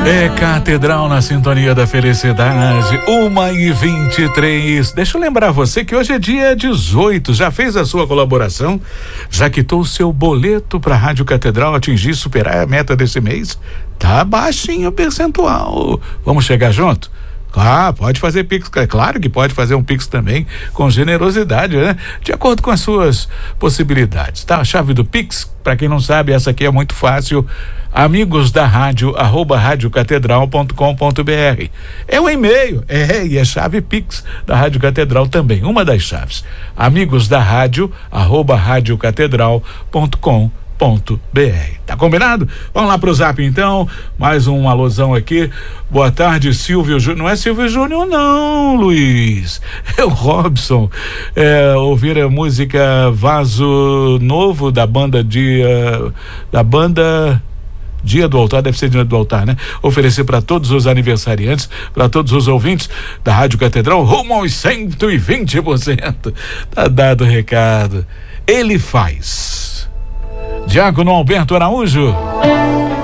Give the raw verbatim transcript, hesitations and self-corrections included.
É Catedral na sintonia da felicidade, uma e vinte e três. Deixa eu lembrar você que hoje é dia dezoito. Já fez a sua colaboração? Já quitou o seu boleto para a Rádio Catedral atingir e superar a meta desse mês? Tá baixinho o percentual. Vamos chegar junto? Ah, pode fazer Pix, é claro que pode fazer um Pix também, com generosidade, né? De acordo com as suas possibilidades, tá? A chave do Pix, para quem não sabe, essa aqui é muito fácil, amigos da rádio, arroba radiocatedral ponto com ponto br. É um e-mail, é, e é chave Pix da Rádio Catedral também, uma das chaves, amigos da rádio, arroba radiocatedral ponto com ponto br. Tá combinado? Vamos lá pro Zap então, mais um alusão aqui. Boa tarde, Silvio Júnior. Não é Silvio Júnior não, Luiz, é o Robson. É, ouvir a música Vaso Novo da banda Dia, da banda Dia do Altar, deve ser Dia do Altar, né? Oferecer para todos os aniversariantes, para todos os ouvintes da Rádio Catedral, rumo aos cento e vinte por cento. Tá dado o recado. Ele faz. Diácono Alberto Araújo.